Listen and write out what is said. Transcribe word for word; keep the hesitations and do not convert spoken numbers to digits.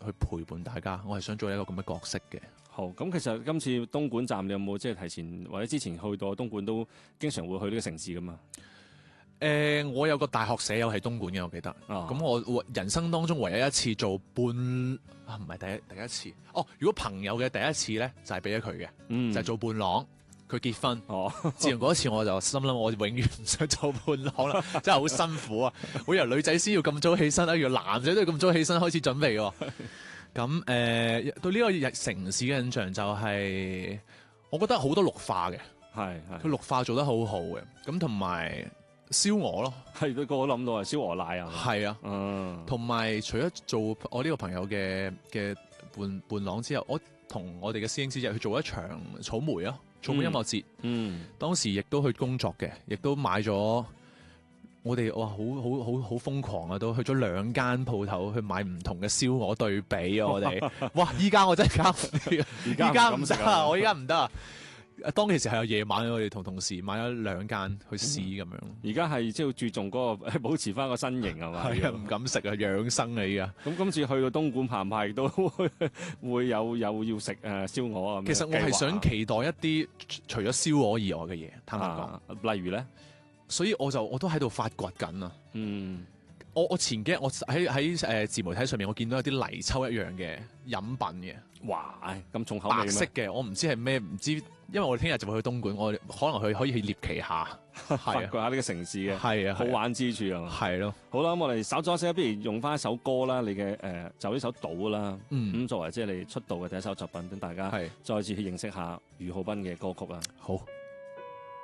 去陪伴大家，我係想做一個咁嘅角色嘅。 好，咁其實今次東莞站你有冇即係提前或者之前去到東莞都經常會去呢個城市噶嘛？ 誒、呃，我有個大學舍友係東莞嘅，我記得。 哦， 咁我人生當中唯一一次做伴啊，唔係第一第一次。哦，如果朋友嘅第一次咧，就係俾咗佢嘅， 嗯， 就係做伴郎。佢結婚。 哦， 自從嗰一次我就心諗，我永遠唔想做伴郎啦，真係好辛苦啊！我以為女仔先要咁早起身啊，原來男仔都要咁早起身開始準備喎。咁誒、呃，對呢個城市嘅印象就係、是，我覺得好多綠化嘅， 係係， 佢綠化做得好好嘅，咁同埋燒鵝咯， 係都個個諗到係燒鵝奶啊， 係啊， 嗯， 同埋除咗做我呢個朋友嘅嘅伴伴郎之後，我同我哋嘅師兄師姐去做一場草莓啊，草莓音樂節， 嗯， 當時亦都去工作嘅，亦都買咗。我哋哇，好好好好瘋狂啊！都去咗兩間鋪頭去買唔同嘅燒鵝對比啊！我哋哇，依家我真係搞唔掂，依家唔得啊！我依家唔得啊！當其時係有夜晚，我哋同同事買咗兩間去試咁樣。 而家係即係注重嗰、那個保持翻個身形係嘛？ 係啊，唔敢食啊，養生啊依家。 咁今次去到東莞澎湃都會有有要食誒燒鵝啊。 其實我係想期待一啲除咗燒鵝以外嘅嘢，坦白講、 啊，例如咧。 所以我就我都喺度發掘緊啊！ 嗯， 我我前幾日我喺喺誒自媒體上面，我見到有啲泥鰍一樣嘅飲品嘅， 哇！咁重口味咩？ 白色嘅，我唔知係咩，唔知，因為我哋聽日就會去東莞，我可能去可以去獵奇下， 發掘下呢個城市嘅係啊好玩之處啊， 係咯。 好啦，咁我哋稍咗先，不如用翻一首歌啦，你嘅誒、呃、就呢首《島》啦， 嗯， 咁作為即係你出道嘅第一首作品，等大家係再次去認識下俞灝斌嘅歌曲啦。 好。